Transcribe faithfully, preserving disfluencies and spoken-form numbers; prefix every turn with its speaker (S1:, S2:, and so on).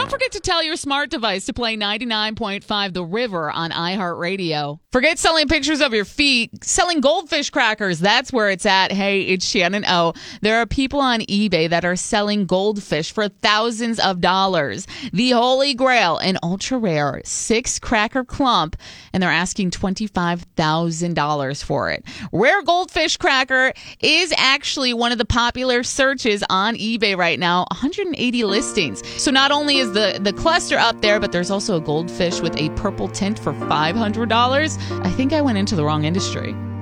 S1: don't forget to tell your smart device to play ninety-nine point five The River on iHeartRadio. Forget selling pictures of your feet. Selling goldfish crackers, that's where it's at. Hey, it's Shannon O. There are people on eBay that are selling goldfish for thousands of dollars. The Holy Grail, an ultra-rare six-cracker clump, and they're asking twenty-five thousand dollars for it. Rare goldfish cracker is actually one of the popular searches on eBay right now. one hundred eighty listings. So not only is the, the cluster up there, but there's also a goldfish with a purple tint for five hundred dollars. I think I went into the wrong industry.